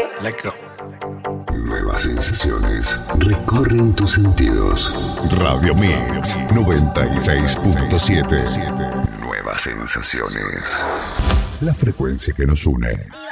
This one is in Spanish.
Let's go. Nuevas sensaciones recorren tus sentidos. Radio Mix 96.7. Nuevas sensaciones. La frecuencia que nos une.